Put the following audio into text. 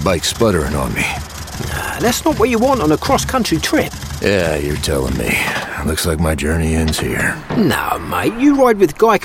bike sputtering on me. That's not what you want on a cross-country trip. Yeah, you're telling me. Looks like my journey ends here. No, mate, you ride with Guy